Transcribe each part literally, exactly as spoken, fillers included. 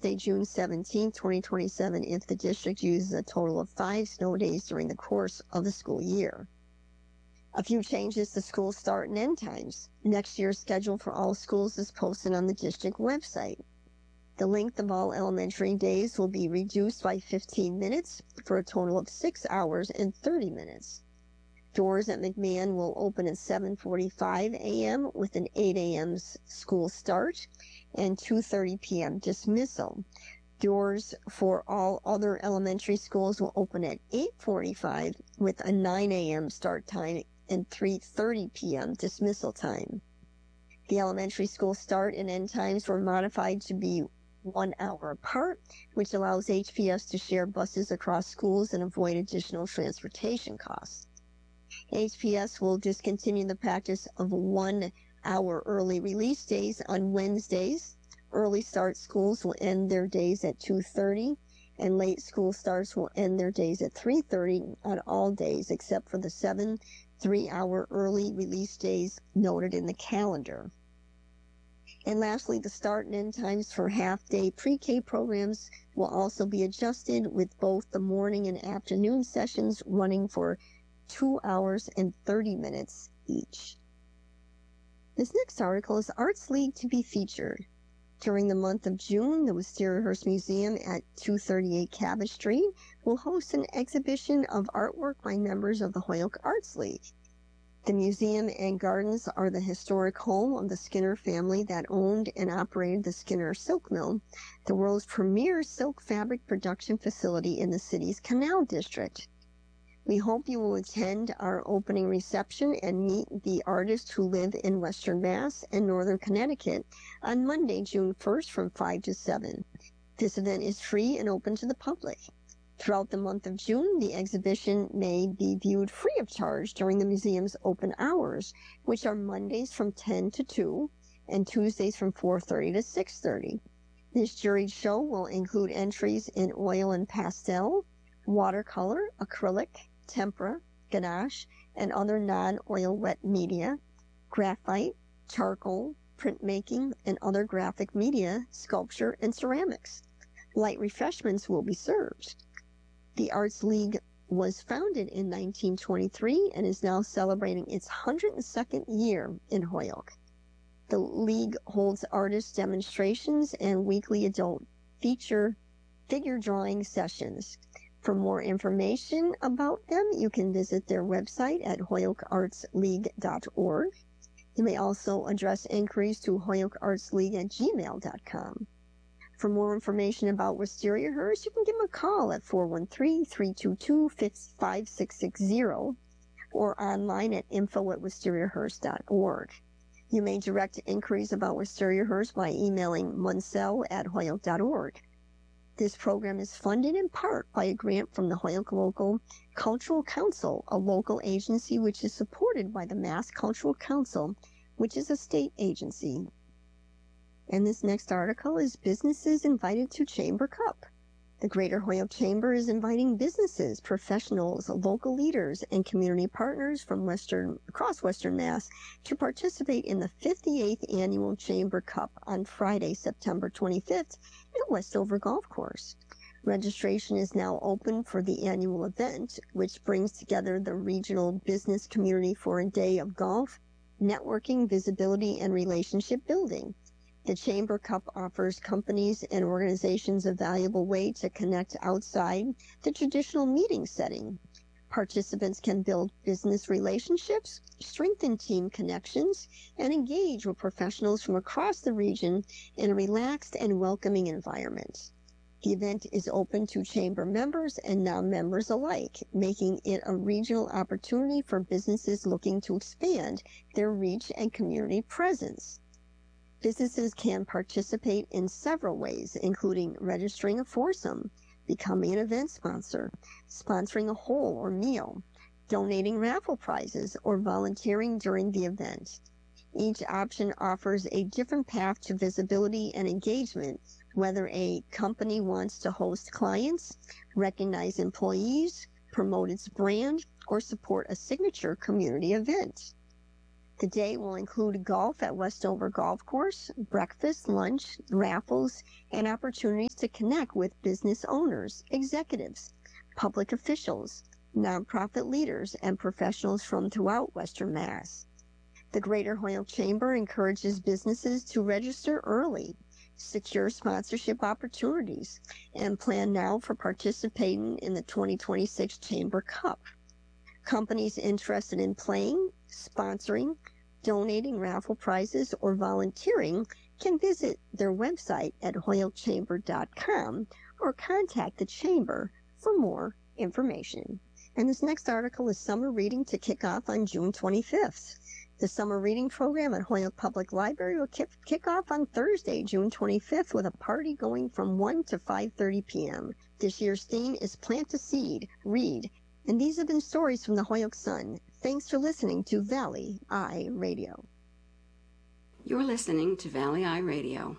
Thursday, June seventeenth, twenty twenty-seven, if the district uses a total of five snow days during the course of the school year. A few changes to school start and end times. Next year's schedule for all schools is posted on the district website. The length of all elementary days will be reduced by fifteen minutes for a total of six hours and thirty minutes. Doors at McMahon will open at seven forty-five a m with an eight a m school start and two thirty p m dismissal. Doors for all other elementary schools will open at eight forty-five with a nine a m start time and three thirty p m dismissal time. The elementary school start and end times were modified to be one hour apart, which allows H P S to share buses across schools and avoid additional transportation costs. H P S will discontinue the practice of one hour early release days on Wednesdays. Early start schools will end their days at two thirty, and late school starts will end their days at three thirty on all days except for the seven three-hour early release days noted in the calendar. And lastly, the start and end times for half-day pre-K programs will also be adjusted, with both the morning and afternoon sessions running for two hours and thirty minutes each. This next article is Arts League to be featured. During the month of June, the Wisteria-Hearst Museum at two thirty-eight Cabot Street will host an exhibition of artwork by members of the Holyoke Arts League. The museum and gardens are the historic home of the Skinner family that owned and operated the Skinner Silk Mill, the world's premier silk fabric production facility in the city's Canal District. We hope you will attend our opening reception and meet the artists who live in Western Mass and Northern Connecticut on Monday, June first from five to seven. This event is free and open to the public. Throughout the month of June, the exhibition may be viewed free of charge during the museum's open hours, which are Mondays from ten to two and Tuesdays from four thirty to six thirty. This juried show will include entries in oil and pastel, watercolor, acrylic, tempera, ganache, and other non-oil wet media, graphite, charcoal, printmaking, and other graphic media, sculpture, and ceramics. Light refreshments will be served. The Arts League was founded in nineteen twenty-three and is now celebrating its one hundred second year in Holyoke. The League holds artist demonstrations and weekly adult feature figure drawing sessions. For more information about them, you can visit their website at holyoke arts league dot org. You may also address inquiries to holyoke arts league at gmail dot com. For more information about Wisteria-Hearst, you can give them a call at four one three, three two two, five six six zero or online at info at wisteria hearst dot org. You may direct inquiries about Wisteria-Hearst by emailing munsell at holyoke dot org. This program is funded in part by a grant from the Holyoke Local Cultural Council, a local agency which is supported by the Mass Cultural Council, which is a state agency. And this next article is Businesses Invited to Chamber Cup. The Greater Holyoke Chamber is inviting businesses, professionals, local leaders, and community partners from Western, across Western Mass to participate in the fifty-eighth Annual Chamber Cup on Friday, September twenty-fifth at Westover Golf Course. Registration is now open for the annual event, which brings together the regional business community for a day of golf, networking, visibility, and relationship building. The Chamber Cup offers companies and organizations a valuable way to connect outside the traditional meeting setting. Participants can build business relationships, strengthen team connections, and engage with professionals from across the region in a relaxed and welcoming environment. The event is open to Chamber members and non-members alike, making it a regional opportunity for businesses looking to expand their reach and community presence. Businesses can participate in several ways, including registering a foursome, becoming an event sponsor, sponsoring a whole or meal, donating raffle prizes, or volunteering during the event. Each option offers a different path to visibility and engagement, whether a company wants to host clients, recognize employees, promote its brand, or support a signature community event. The day will include golf at Westover Golf Course, breakfast, lunch, raffles, and opportunities to connect with business owners, executives, public officials, nonprofit leaders, and professionals from throughout Western Mass. The Greater Holyoke Chamber encourages businesses to register early, secure sponsorship opportunities, and plan now for participating in the twenty twenty-six Chamber Cup. Companies interested in playing, sponsoring, donating raffle prizes, or volunteering can visit their website at holyoke chamber dot com or contact the Chamber for more information. And this next article is summer reading to kick off on June twenty-fifth. The summer reading program at Holyoke Public Library will kick, kick off on Thursday, June twenty-fifth, with a party going from one to five thirty p.m. This year's theme is Plant a Seed, Read, and these have been stories from the Holyoke Sun. Thanks for listening to Valley Eye Radio. You're listening to Valley Eye Radio.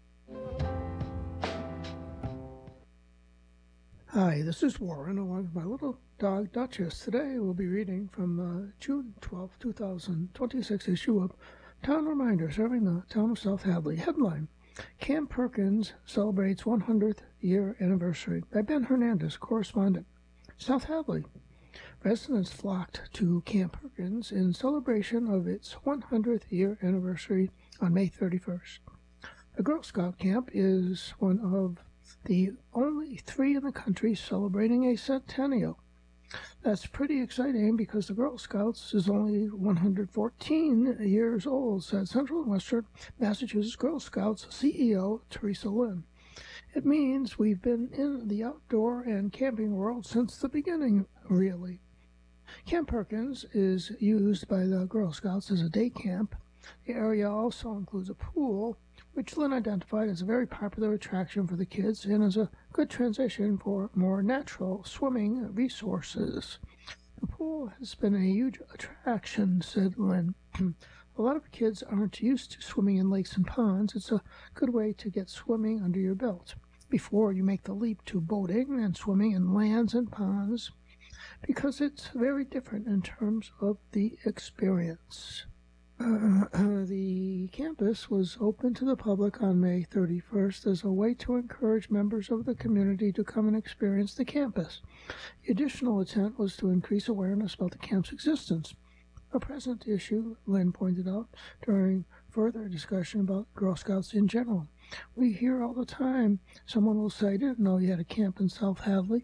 Hi, this is Warren, along with my little dog Duchess. Today we'll be reading from the June twelfth, two thousand twenty-six issue of Town Reminder, serving the town of South Hadley. Headline: Camp Perkins celebrates one hundredth year anniversary, by Ben Hernandez, correspondent. South Hadley. Residents flocked to Camp Perkins in celebration of its one hundredth year anniversary on May thirty-first. The Girl Scout camp is one of the only three in the country celebrating a centennial. That's pretty exciting because the Girl Scouts is only one hundred fourteen years old, said Central and Western Massachusetts Girl Scouts C E O Teresa Lynn. It means we've been in the outdoor and camping world since the beginning, really. Camp Perkins is used by the Girl Scouts as a day camp. The area also includes a pool, which Lynn identified as a very popular attraction for the kids and as a good transition for more natural swimming resources. The pool has been a huge attraction, said Lynn. A lot of kids aren't used to swimming in lakes and ponds. It's a good way to get swimming under your belt before you make the leap to boating and swimming in lands and ponds, because it's very different in terms of the experience. Uh, uh, the campus was open to the public on May thirty-first as a way to encourage members of the community to come and experience the campus. The additional intent was to increase awareness about the camp's existence, a present issue, Lynn pointed out, during further discussion about Girl Scouts in general. We hear all the time someone will say, "Didn't know you had a camp in South Hadley."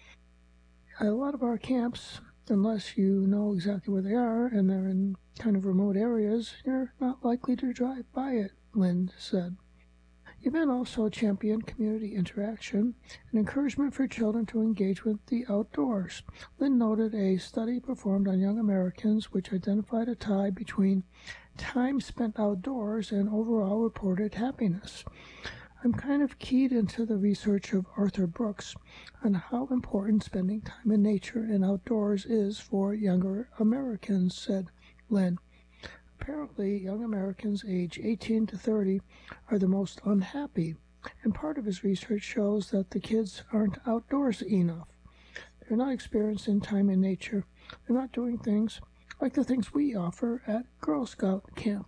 A lot of our camps, unless you know exactly where they are and they're in kind of remote areas, you're not likely to drive by it, Lynn said. The event also championed community interaction and encouragement for children to engage with the outdoors. Lynn noted a study performed on young Americans which identified a tie between time spent outdoors and overall reported happiness. I'm kind of keyed into the research of Arthur Brooks on how important spending time in nature and outdoors is for younger Americans, said Lynn. Apparently, young Americans age eighteen to thirty are the most unhappy, and part of his research shows that the kids aren't outdoors enough. They're not experiencing time in nature. They're not doing things like the things we offer at Girl Scout camp.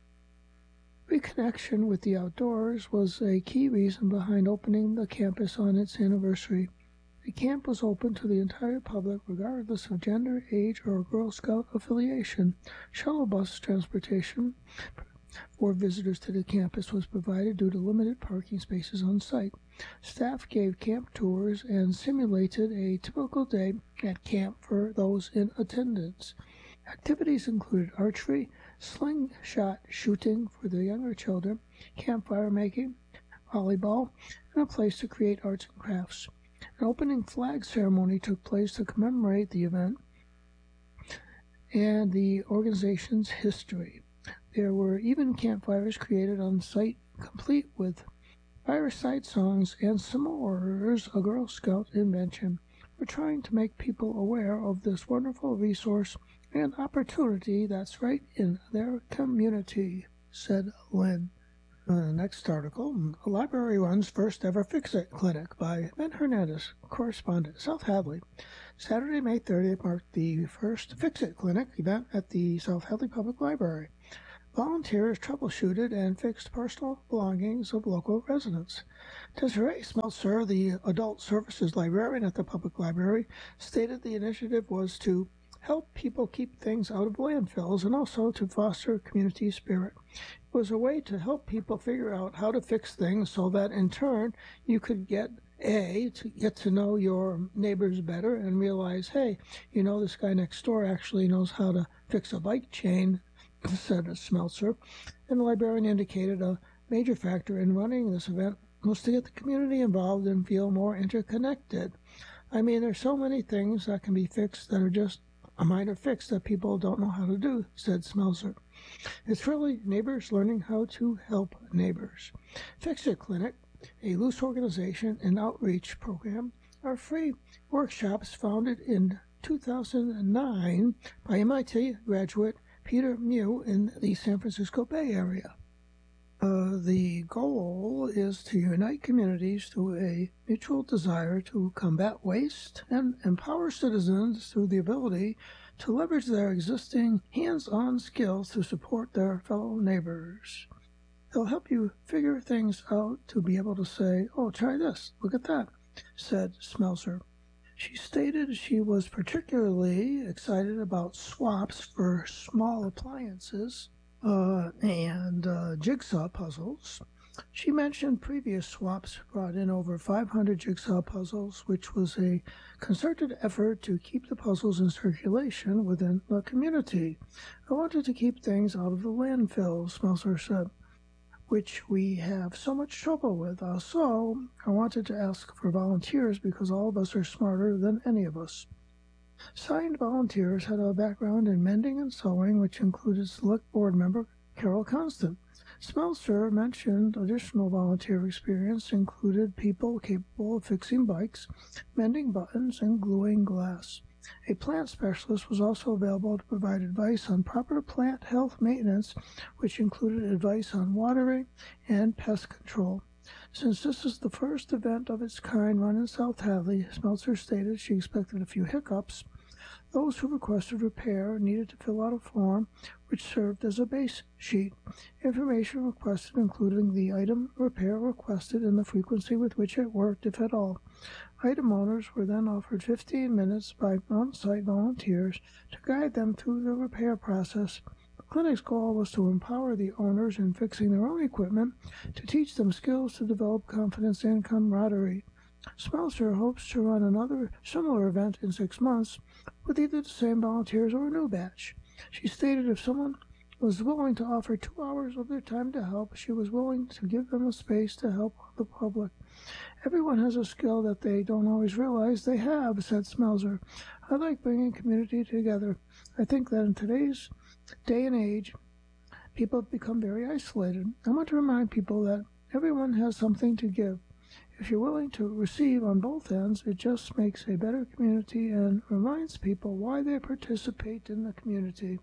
Reconnection with the outdoors was a key reason behind opening the campus on its anniversary. The camp was open to the entire public regardless of gender, age, or Girl Scout affiliation. Shuttle bus transportation for visitors to the campus was provided due to limited parking spaces on site. Staff gave camp tours and simulated a typical day at camp for those in attendance. Activities included archery, slingshot shooting for the younger children, campfire making, volleyball, and a place to create arts and crafts. An opening flag ceremony took place to commemorate the event and the organization's history. There were even campfires created on site, complete with fireside songs and s'mores, a Girl Scout invention. We're trying to make people aware of this wonderful resource and opportunity that's right in their community, said Lynn. Uh, next article, a library runs first ever Fix-It clinic by Ben Hernandez, correspondent, South Hadley. Saturday, May thirtieth marked the first Fix-It clinic event at the South Hadley Public Library. Volunteers troubleshooted and fixed personal belongings of local residents. Desiree Smeltzer, the adult services librarian at the public library, stated the initiative was to help people keep things out of landfills and also to foster community spirit. It was a way to help people figure out how to fix things so that in turn you could get A, to get to know your neighbors better and realize, hey, you know, this guy next door actually knows how to fix a bike chain, said Smeltzer. And the librarian indicated a major factor in running this event was to get the community involved and feel more interconnected. I mean, there's so many things that can be fixed that are just a minor fix that people don't know how to do, said Smeltzer. It's really neighbors learning how to help neighbors. Fix-It Clinic, a loose organization and outreach program, are free workshops founded in two thousand nine by M I T graduate Peter Mew in the San Francisco Bay Area. Uh, the goal is to unite communities through a mutual desire to combat waste and empower citizens through the ability to leverage their existing hands-on skills to support their fellow neighbors. They'll help you figure things out to be able to say, oh, try this, look at that, said Smeltzer. She stated she was particularly excited about swaps for small appliances uh, and uh, jigsaw puzzles. She mentioned previous swaps brought in over five hundred jigsaw puzzles, which was a concerted effort to keep the puzzles in circulation within the community. I wanted to keep things out of the landfill, Smeltzer said, which we have so much trouble with. Also, I wanted to ask for volunteers because all of us are smarter than any of us. Signed volunteers had a background in mending and sewing, which included select board member Carol Constant. Smeltzer mentioned additional volunteer experience included people capable of fixing bikes, mending buttons, and gluing glass. A plant specialist was also available to provide advice on proper plant health maintenance, which included advice on watering and pest control. Since this is the first event of its kind run in South Hadley, Smeltzer stated she expected a few hiccups. Those who requested repair needed to fill out a form which served as a base sheet. Information requested including the item repair requested and the frequency with which it worked, if at all. Item owners were then offered fifteen minutes by on-site volunteers to guide them through the repair process. The clinic's goal was to empower the owners in fixing their own equipment, to teach them skills to develop confidence and camaraderie. Smeltzer hopes to run another similar event in six months with either the same volunteers or a new batch. She stated if someone was willing to offer two hours of their time to help, she was willing to give them a space to help the public. Everyone has a skill that they don't always realize they have, said Smeltzer. I like bringing community together. I think that in today's day and age, people have become very isolated. I want to remind people that everyone has something to give. If you're willing to receive on both ends, it just makes a better community and reminds people why they participate in the community.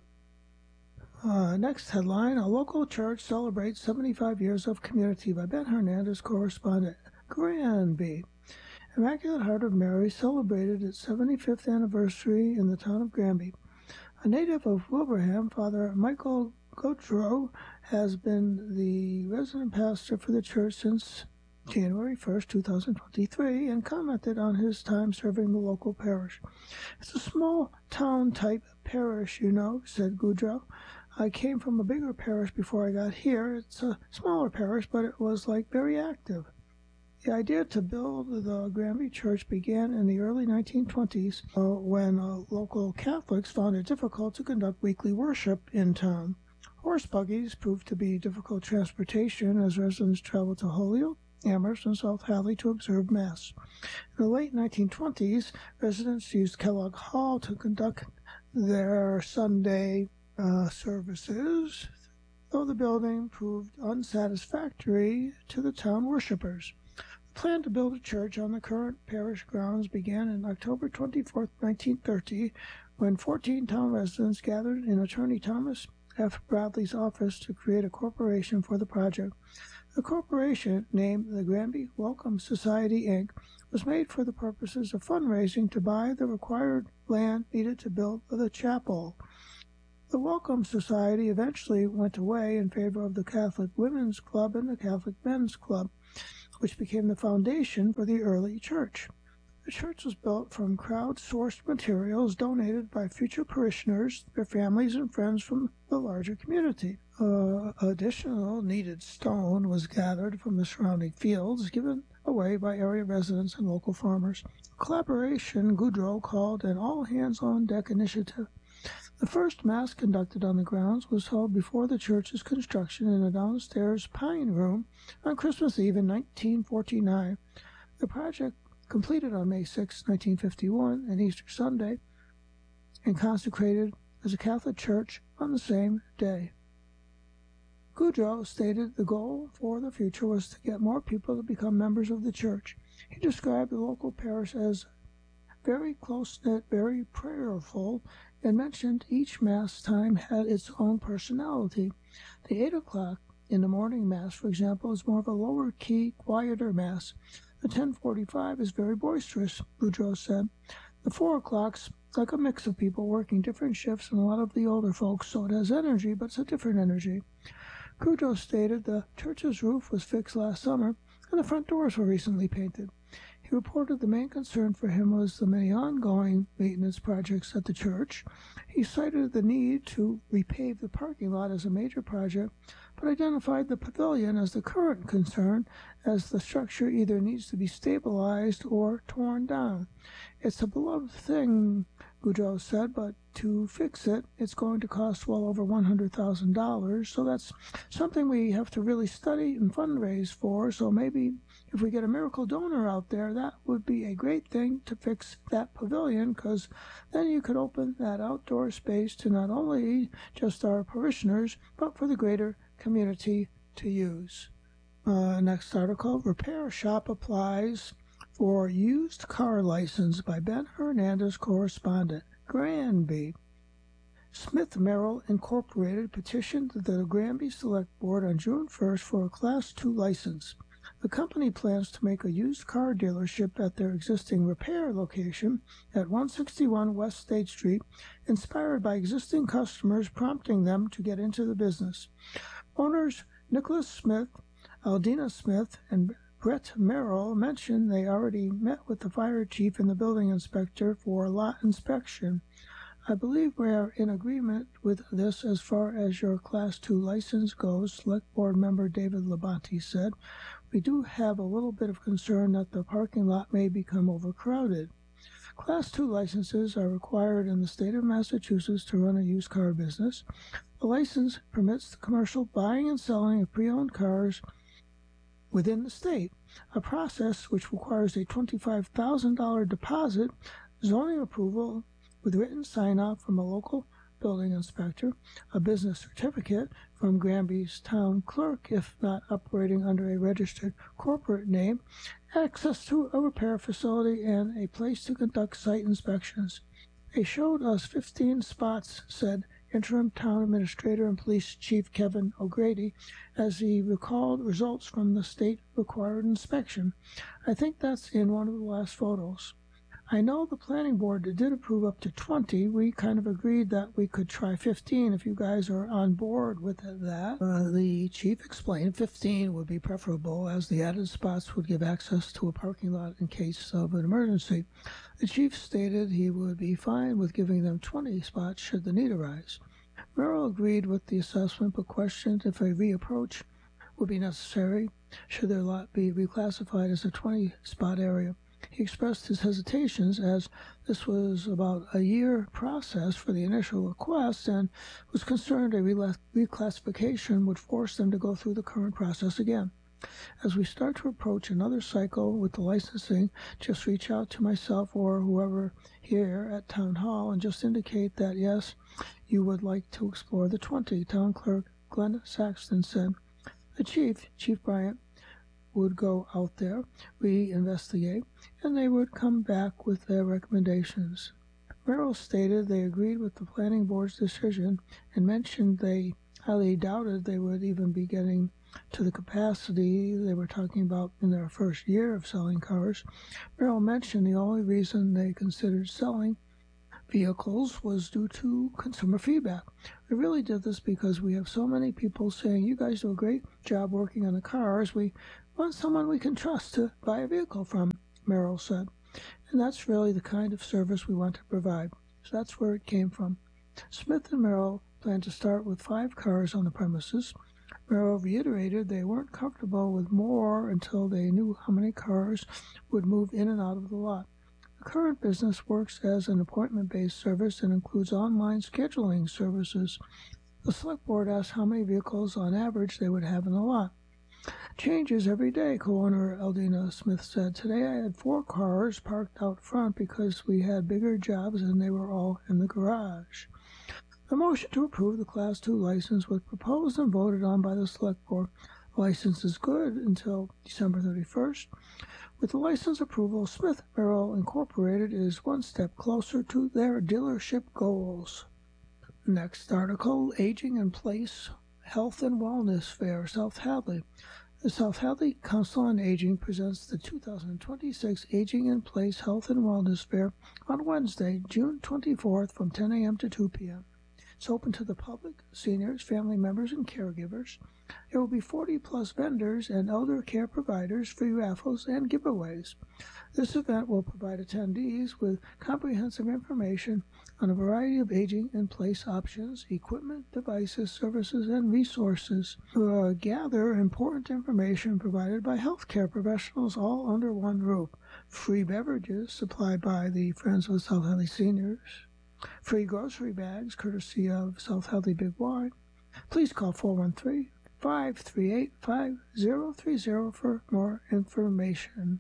Uh, next headline, a local church celebrates seventy-five years of community by Ben Hernandez, correspondent, Granby. Immaculate Heart of Mary celebrated its seventy-fifth anniversary in the town of Granby. A native of Wilbraham, Father Michael Gaudreau has been the resident pastor for the church since January first, two thousand twenty-three, and commented on his time serving the local parish. It's a small town-type parish, you know, said Gaudreau. I came from a bigger parish before I got here. It's a smaller parish, but it was, like, very active. The idea to build the Granby Church began in the early nineteen twenties uh, when uh, local Catholics found it difficult to conduct weekly worship in town. Horse buggies proved to be difficult transportation as residents traveled to Holyoke, Amherst, and South Hadley to observe Mass. In the late nineteen twenties, residents used Kellogg Hall to conduct their Sunday uh, services, though the building proved unsatisfactory to the town worshippers. The plan to build a church on the current parish grounds began on October twenty-fourth, nineteen thirty, when fourteen town residents gathered in Attorney Thomas F. Bradley's office to create a corporation for the project. The corporation, named the Granby Welcome Society, Incorporated, was made for the purposes of fundraising to buy the required land needed to build the chapel. The Welcome Society eventually went away in favor of the Catholic Women's Club and the Catholic Men's Club, which became the foundation for the early church. The church was built from crowd-sourced materials donated by future parishioners, their families, and friends from the larger community. Uh, additional needed stone was gathered from the surrounding fields, given away by area residents and local farmers. A collaboration Goudreau called an all-hands-on-deck initiative. The first Mass conducted on the grounds was held before the church's construction in a downstairs pine room on Christmas Eve in nineteen forty-nine. The project completed on May sixth, nineteen fifty-one, and Easter Sunday, and consecrated as a Catholic church on the same day. Goudreau stated the goal for the future was to get more people to become members of the church. He described the local parish as very close-knit, very prayerful, and mentioned each Mass time had its own personality. The eight o'clock in the morning Mass, for example, is more of a lower-key, quieter Mass. The ten forty-five is very boisterous, Goudreau said. The four o'clock's like a mix of people working different shifts and a lot of the older folks, so it has energy, but it's a different energy. Goudreau stated the church's roof was fixed last summer, and the front doors were recently painted. He reported the main concern for him was the many ongoing maintenance projects at the church. He cited the need to repave the parking lot as a major project, but identified the pavilion as the current concern, as the structure either needs to be stabilized or torn down. It's a beloved thing, Goudreau said, but to fix it, it's going to cost well over one hundred thousand dollars, so that's something we have to really study and fundraise for, so maybe if we get a miracle donor out there, that would be a great thing to fix that pavilion, because then you could open that outdoor space to not only just our parishioners, but for the greater community to use. Uh, next article, Repair Shop Applies for Used Car License by Ben Hernandez, correspondent, Granby. Smith Merrill Incorporated petitioned the Granby Select Board on June first for a Class two license. The company plans to make a used car dealership at their existing repair location at one sixty-one West State Street, inspired by existing customers prompting them to get into the business. Owners Nicholas Smith, Aldina Smith, and Brett Merrill mentioned they already met with the fire chief and the building inspector for lot inspection. I believe we are in agreement with this as far as your Class two license goes, Select Board member David Labonte said. We do have a little bit of concern that the parking lot may become overcrowded. Class two licenses are required in the state of Massachusetts to run a used car business. The license permits the commercial buying and selling of pre-owned cars within the state, a process which requires a twenty-five thousand dollars deposit, zoning approval with written sign-off from a local building inspector, a business certificate from Granby's town clerk if not operating under a registered corporate name, access to a repair facility, and a place to conduct site inspections. They showed us fifteen spots, said Interim Town Administrator and Police Chief Kevin O'Grady, as he recalled results from the state-required inspection. I think that's in one of the last photos. I know the planning board did approve up to twenty. We kind of agreed that we could try fifteen if you guys are on board with that. Uh, the chief explained fifteen would be preferable, as the added spots would give access to a parking lot in case of an emergency. The chief stated he would be fine with giving them twenty spots should the need arise. Merrill agreed with the assessment, but questioned if a reapproach would be necessary should their lot be reclassified as a twenty-spot area. He expressed his hesitations, as this was about a year process for the initial request, and was concerned a reclassification would force them to go through the current process again. As we start to approach another cycle with the licensing, just reach out to myself or whoever here at Town Hall and just indicate that, yes, you would like to explore the twenty, Town Clerk Glenn Saxton said. The chief, Chief Bryant, would go out there, re-investigate, and they would come back with their recommendations. Merrill stated they agreed with the planning board's decision and mentioned they highly doubted they would even be getting to the capacity they were talking about in their first year of selling cars. Merrill mentioned the only reason they considered selling vehicles was due to consumer feedback. We really did this because we have so many people saying, you guys do a great job working on the cars. We want someone we can trust to buy a vehicle from, Merrill said. And that's really the kind of service we want to provide. So that's where it came from. Smith and Merrill plan to start with five cars on the premises. Merrill reiterated they weren't comfortable with more until they knew how many cars would move in and out of the lot. The current business works as an appointment-based service and includes online scheduling services. The select board asked how many vehicles on average they would have in the lot. Changes every day, co-owner Eldina Smith said. Today I had four cars parked out front because we had bigger jobs and they were all in the garage. The motion to approve the Class two license was proposed and voted on by the Select Board. The license is good until December thirty-first. With the license approval, Smith Merrill Incorporated is one step closer to their dealership goals. Next article, Aging in Place Health and Wellness Fair, South Hadley. The South Hadley Council on Aging presents the two thousand twenty-six Aging in Place Health and Wellness Fair on Wednesday, June twenty-fourth from ten a.m. to two p.m. It's open to the public, seniors, family members, and caregivers. There will be forty plus vendors and elder care providers, free raffles, and giveaways. This event will provide attendees with comprehensive information on a variety of aging-in-place options, equipment, devices, services, and resources. Uh, gather important information provided by healthcare professionals all under one roof. Free beverages supplied by the Friends of South Hadley Seniors. Free grocery bags, courtesy of South Hadley Big Y. Please call four one three, five three eight, five zero three zero for more information.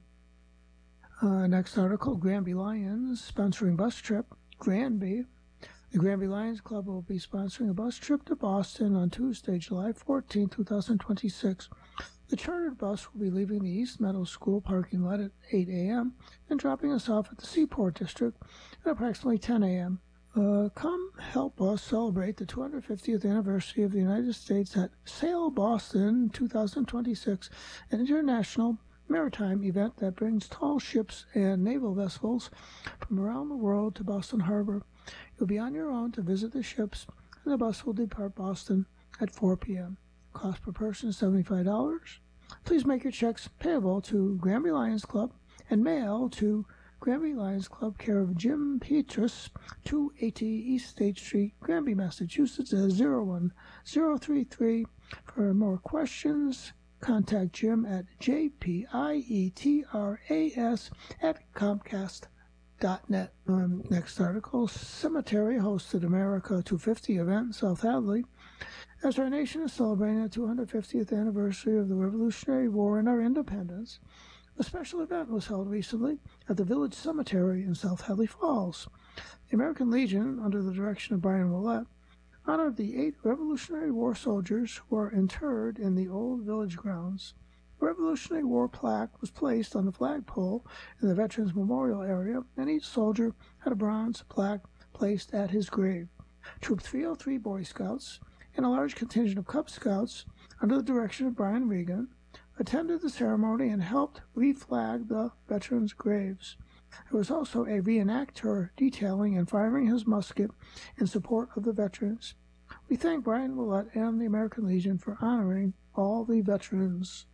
Uh, next article, Granby Lions sponsoring bus trip. Granby. The Granby Lions Club will be sponsoring a bus trip to Boston on Tuesday, July fourteenth, twenty twenty-six. The chartered bus will be leaving the East Meadow School parking lot at eight a.m. and dropping us off at the Seaport District at approximately ten a.m. Uh, come help us celebrate the two hundred fiftieth anniversary of the United States at Sail Boston twenty twenty-six, an international maritime event that brings tall ships and naval vessels from around the world to Boston Harbor. You'll be on your own to visit the ships, and the bus will depart Boston at four p.m. Cost per person is seventy-five dollars. Please make your checks payable to Granby Lions Club and mail to Granby Lions Club, care of Jim Petrus, two eighty East State Street, Granby, Massachusetts, zero one zero three three. For more questions, contact Jim at j p i e t r a s at comcast dot net. Um, next article, Cemetery hosted America two fifty event in South Hadley. As our nation is celebrating the two hundred fiftieth anniversary of the Revolutionary War and our independence, a special event was held recently at the Village Cemetery in South Hadley Falls. The American Legion, under the direction of Brian Willett, honored the eight Revolutionary War soldiers who are interred in the old village grounds. A Revolutionary War plaque was placed on the flagpole in the Veterans Memorial area, and each soldier had a bronze plaque placed at his grave. Troop three oh three Boy Scouts and a large contingent of Cub Scouts, under the direction of Brian Regan, attended the ceremony and helped reflag the veterans' graves. There was also a reenactor detailing and firing his musket in support of the veterans. We thank Brian Willett and the American Legion for honoring all the veterans.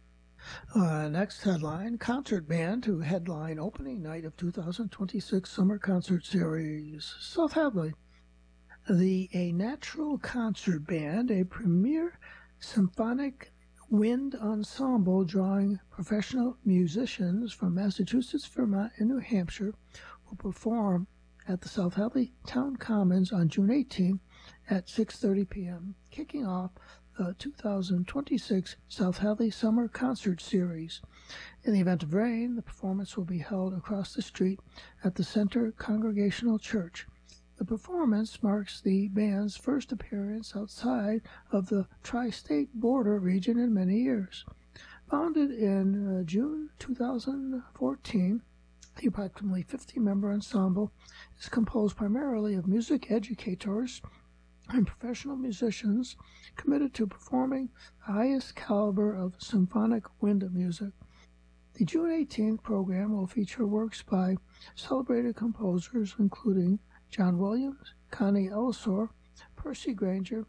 Uh, next headline, concert band to headline opening night of two thousand twenty-six Summer Concert Series, South Hadley. The A Natural Concert Band, a premier symphonic wind ensemble drawing professional musicians from Massachusetts, Vermont, and New Hampshire, will perform at the South Hadley Town Commons on June eighteenth at six thirty p.m., kicking off the two thousand twenty-six South Hadley Summer Concert Series. In the event of rain, the performance will be held across the street at the Center Congregational Church. The performance marks the band's first appearance outside of the tri-state border region in many years. Founded in uh, June two thousand fourteen, the approximately fifty-member ensemble is composed primarily of music educators and professional musicians committed to performing the highest caliber of symphonic wind music. The June eighteenth program will feature works by celebrated composers including John Williams, Connie Ellisor, Percy Granger,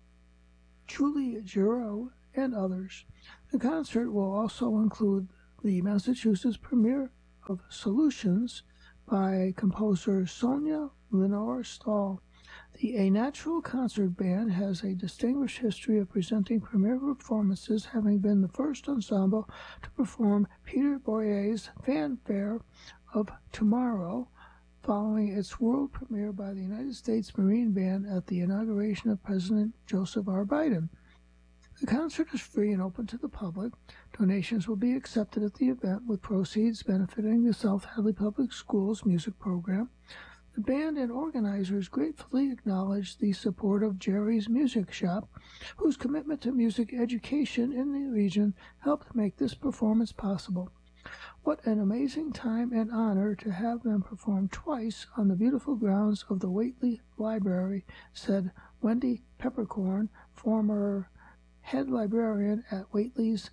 Julie Giroux, and others. The concert will also include the Massachusetts premiere of Solutions by composer Sonia Lenore Stahl. The A Natural Concert Band has a distinguished history of presenting premiere performances, having been the first ensemble to perform Peter Boyer's Fanfare of Tomorrow, following its world premiere by the United States Marine Band at the inauguration of President Joseph R. Biden. The concert is free and open to the public. Donations will be accepted at the event, with proceeds benefiting the South Hadley Public Schools music program. The band and organizers gratefully acknowledge the support of Jerry's Music Shop, whose commitment to music education in the region helped make this performance possible. What an amazing time and honor to have them perform twice on the beautiful grounds of the Whately Library, said Wendy Peppercorn, former head librarian at Whately's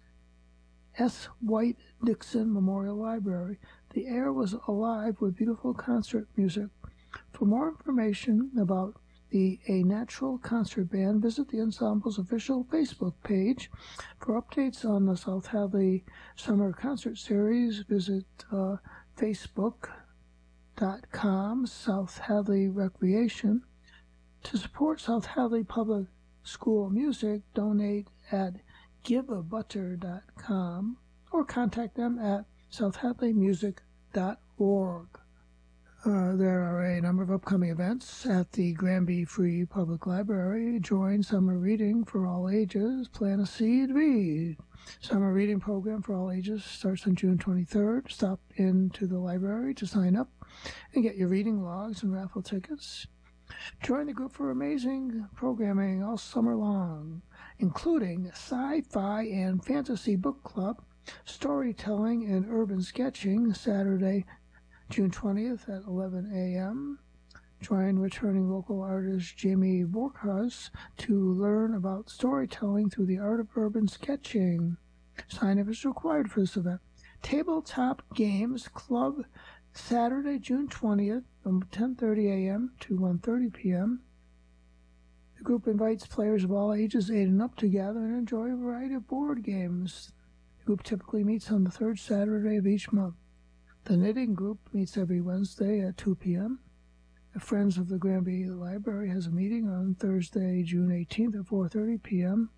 S. White Dixon Memorial Library. The air was alive with beautiful concert music. For more information about the A Natural Concert Band, visit the ensemble's official Facebook page. For updates on the South Hadley Summer Concert Series, visit uh, facebook dot com South Hadley Recreation. To support South Hadley Public School music, donate at give a butter dot com or contact them at south hadley music dot org. Uh, there are a number of upcoming events at the Granby Free Public Library. Join Summer Reading for All Ages. Plant a seed, read. Summer Reading Program for All Ages starts on June twenty-third. Stop into the library to sign up and get your reading logs and raffle tickets. Join the group for amazing programming all summer long, including sci-fi and fantasy book club, storytelling and urban sketching, Saturday, June twentieth at eleven a.m. Join returning local artist Jamie Borkhaus to learn about storytelling through the art of urban sketching. Sign-up is required for this event. Tabletop Games Club, Saturday, June twentieth from ten thirty a.m. to one thirty p.m. The group invites players of all ages, eight and up, to gather and enjoy a variety of board games. The group typically meets on the third Saturday of each month. The Knitting Group meets every Wednesday at two p.m. The Friends of the Granby Library has a meeting on Thursday, June eighteenth at four thirty p.m.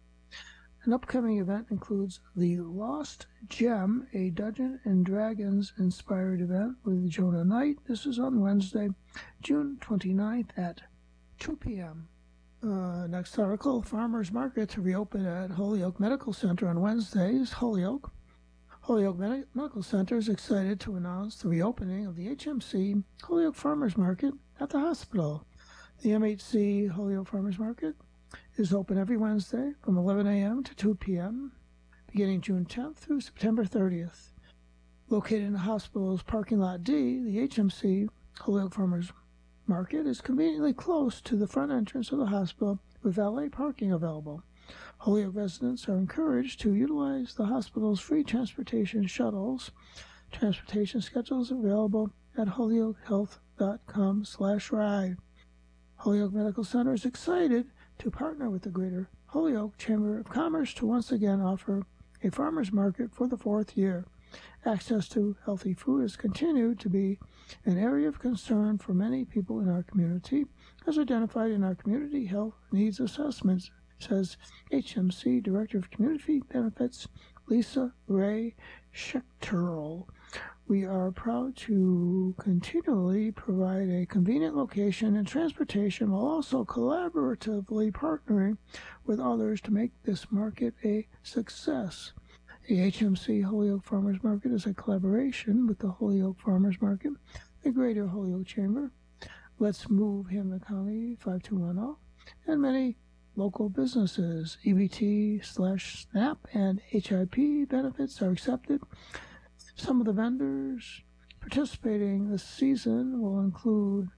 An upcoming event includes The Lost Gem, a Dungeons and Dragons inspired event with Jonah Knight. This is on Wednesday, June twenty-ninth at two p.m. Uh, next article, Farmers Market to reopen at Holyoke Medical Center on Wednesdays. Holyoke. Holyoke Medi- Medical Center is excited to announce the reopening of the H M C Holyoke Farmers Market at the hospital. The M H C Holyoke Farmers Market is open every Wednesday from eleven a.m. to two p.m., beginning June tenth through September thirtieth. Located in the hospital's parking lot D, the H M C Holyoke Farmers Market is conveniently close to the front entrance of the hospital with valet parking available. Holyoke residents are encouraged to utilize the hospital's free transportation shuttles. Transportation schedules available at holyoke health dot com slash ride. Holyoke Medical Center is excited to partner with the Greater Holyoke Chamber of Commerce to once again offer a farmers market for the fourth year. Access to healthy food has continued to be an area of concern for many people in our community, as identified in our community health needs assessments, says H M C Director of Community Benefits Lisa Ray Schechterl. We are proud to continually provide a convenient location and transportation while also collaboratively partnering with others to make this market a success. The H M C Holyoke Farmers Market is a collaboration with the Holyoke Farmers Market, the Greater Holyoke Chamber, Let's Move Hamilton County five two one zero, and many local businesses. E B T slash SNAP and H I P benefits are accepted. Some of the vendors participating this season will include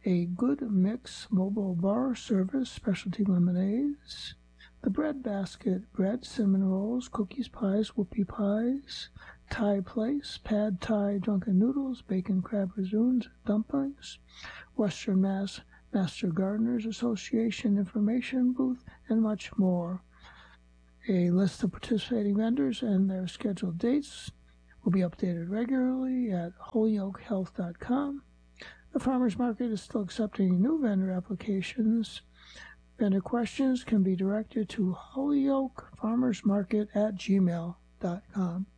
a Good Mix mobile bar service, specialty lemonades, the Bread Basket, bread, cinnamon rolls, cookies, pies, whoopie pies, Thai Place, Pad Thai, drunken noodles, bacon crab razzoons, dumplings, Western Mass Master Gardeners Association information booth, and much more. A list of participating vendors and their scheduled dates will be updated regularly at holyoke health dot com. The farmers market is still accepting new vendor applications. Vendor questions can be directed to holyokefarmersmarket at gmail dot com.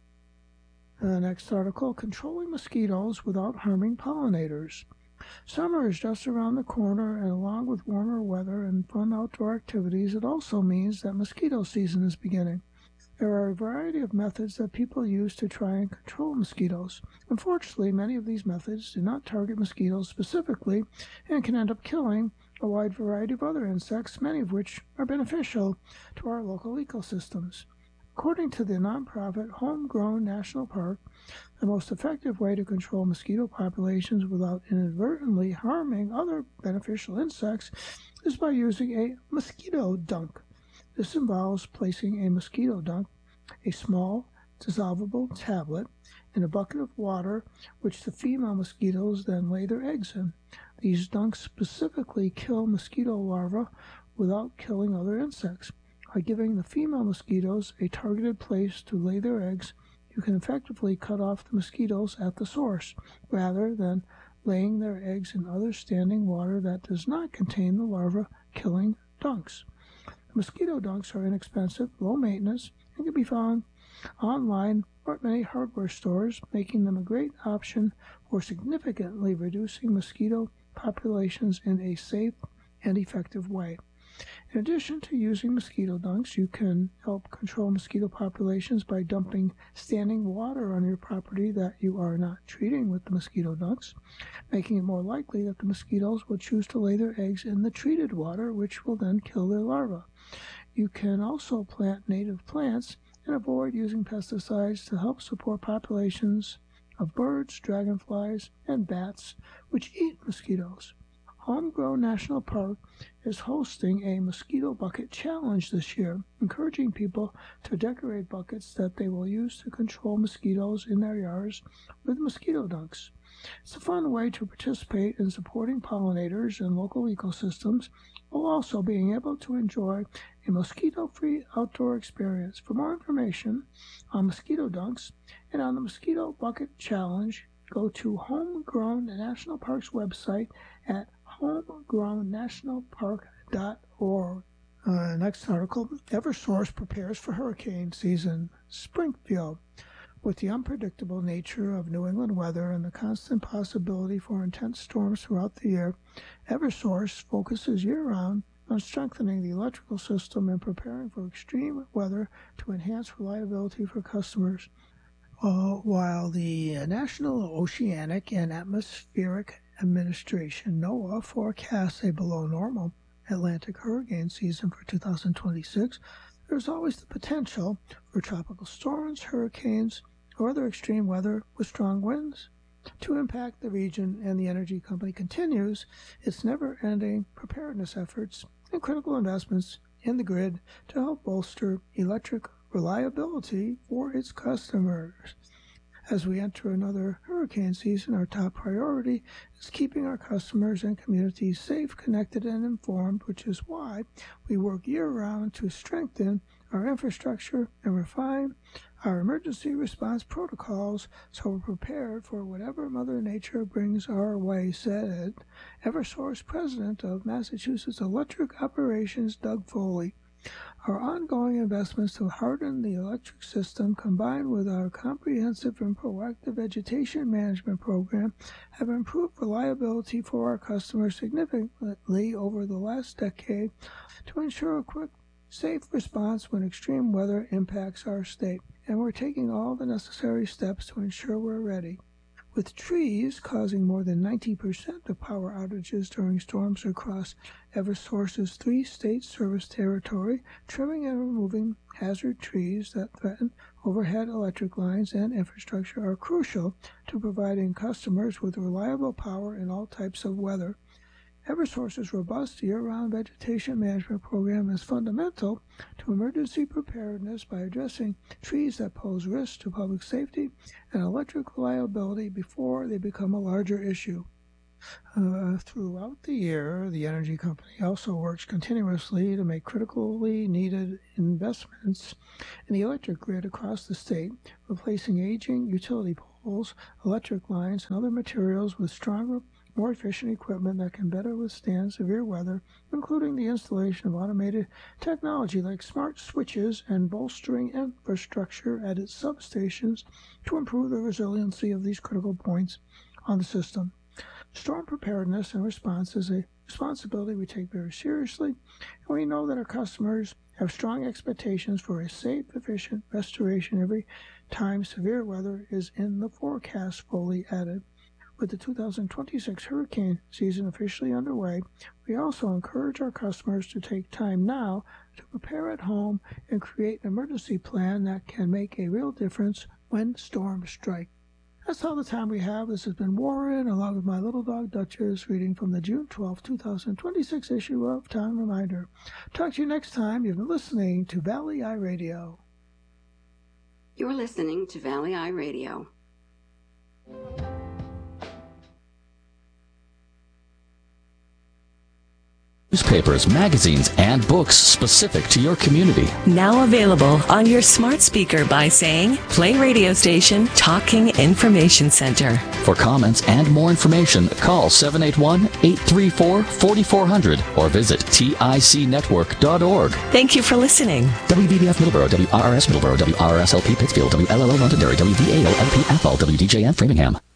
The next article, controlling mosquitoes without harming pollinators. Summer is just around the corner, and along with warmer weather and fun outdoor activities, it also means that mosquito season is beginning. There are a variety of methods that people use to try and control mosquitoes. Unfortunately, many of these methods do not target mosquitoes specifically and can end up killing a wide variety of other insects, many of which are beneficial to our local ecosystems. According to the nonprofit Homegrown National Park, the most effective way to control mosquito populations without inadvertently harming other beneficial insects is by using a mosquito dunk. This involves placing a mosquito dunk, a small, dissolvable tablet, in a bucket of water, which the female mosquitoes then lay their eggs in. These dunks specifically kill mosquito larvae without killing other insects. By giving the female mosquitoes a targeted place to lay their eggs, you can effectively cut off the mosquitoes at the source, rather than laying their eggs in other standing water that does not contain the larva-killing dunks. The mosquito dunks are inexpensive, low maintenance, and can be found online or at many hardware stores, making them a great option for significantly reducing mosquito populations in a safe and effective way. In addition to using mosquito dunks, you can help control mosquito populations by dumping standing water on your property that you are not treating with the mosquito dunks, making it more likely that the mosquitoes will choose to lay their eggs in the treated water, which will then kill their larvae. You can also plant native plants and avoid using pesticides to help support populations of birds, dragonflies, and bats, which eat mosquitoes. Homegrown National Park is hosting a mosquito bucket challenge this year, encouraging people to decorate buckets that they will use to control mosquitoes in their yards with mosquito dunks. It's a fun way to participate in supporting pollinators and local ecosystems, while also being able to enjoy a mosquito-free outdoor experience. For more information on mosquito dunks and on the Mosquito Bucket Challenge, go to Homegrown National Park's website at homegrown national park dot org. Uh, next article, Eversource prepares for hurricane season. Springfield. With the unpredictable nature of New England weather and the constant possibility for intense storms throughout the year, Eversource focuses year-round on strengthening the electrical system and preparing for extreme weather to enhance reliability for customers. Uh, while the National Oceanic and Atmospheric Administration, NOAA, forecasts a below-normal Atlantic hurricane season for two thousand twenty-six, there is always the potential for tropical storms, hurricanes, or other extreme weather with strong winds to impact the region, and the energy company continues its never-ending preparedness efforts and critical investments in the grid to help bolster electric reliability for its customers. As we enter another hurricane season, our top priority is keeping our customers and communities safe, connected, and informed, which is why we work year-round to strengthen our infrastructure and refine our emergency response protocols so we're prepared for whatever Mother Nature brings our way, said Eversource President of Massachusetts Electric Operations, Doug Foley. Our ongoing investments to harden the electric system, combined with our comprehensive and proactive vegetation management program, have improved reliability for our customers significantly over the last decade to ensure a quick, safe response when extreme weather impacts our state. And we're taking all the necessary steps to ensure we're ready. With trees causing more than ninety percent of power outages during storms across Eversource's three-state service territory, trimming and removing hazard trees that threaten overhead electric lines and infrastructure are crucial to providing customers with reliable power in all types of weather. Eversource's robust year-round vegetation management program is fundamental to emergency preparedness by addressing trees that pose risks to public safety and electric reliability before they become a larger issue. Uh, throughout the year, the energy company also works continuously to make critically needed investments in the electric grid across the state, replacing aging utility poles, electric lines, and other materials with stronger, more efficient equipment that can better withstand severe weather, including the installation of automated technology like smart switches and bolstering infrastructure at its substations to improve the resiliency of these critical points on the system. Storm preparedness and response is a responsibility we take very seriously, and we know that our customers have strong expectations for a safe, efficient restoration every time severe weather is in the forecast, fully added. With the two thousand twenty-six hurricane season officially underway, we also encourage our customers to take time now to prepare at home and create an emergency plan that can make a real difference when storms strike. That's all the time we have. This has been Warren, along with my little dog Duchess, reading from the June twelfth, two thousand twenty-six issue of Town Reminder. Talk to you next time. You've been listening to Valley Eye Radio. You're listening to Valley Eye Radio. Newspapers, magazines, and books specific to your community. Now available on your smart speaker by saying, play radio station Talking Information Center. For comments and more information, call seven eight one, eight three four, four four zero zero or visit tic network dot org. Thank you for listening. W B B F Middleborough, W R R S Middleborough, W R R S L P Pittsfield, W L L O Londonderry, W V A O L P Athol, W D J N Framingham.